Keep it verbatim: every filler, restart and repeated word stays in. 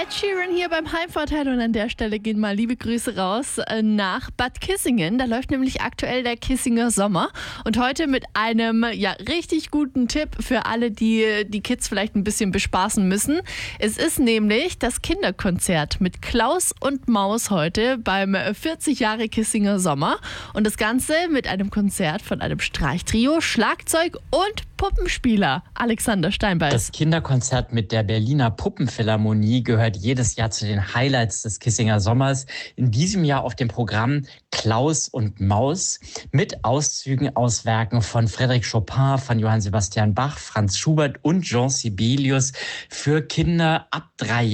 Ed Sheeran hier beim Heimvorteil und an der Stelle gehen mal liebe Grüße raus äh, nach Bad Kissingen. Da läuft nämlich aktuell der Kissinger Sommer und heute mit einem ja richtig guten Tipp für alle, die die Kids vielleicht ein bisschen bespaßen müssen. Es ist nämlich das Kinderkonzert mit Klaus und Maus heute beim vierzig Jahre Kissinger Sommer und das Ganze mit einem Konzert von einem Streichtrio, Schlagzeug und Puppenspieler. Alexander Steinbeiß. Das Kinderkonzert mit der Berliner Puppenphilharmonie gehört jedes Jahr zu den Highlights des Kissinger Sommers. In diesem Jahr auf dem Programm Klaus und Maus mit Auszügen aus Werken von Frédéric Chopin, von Johann Sebastian Bach, Franz Schubert und Jean Sibelius für Kinder ab drei Jahren.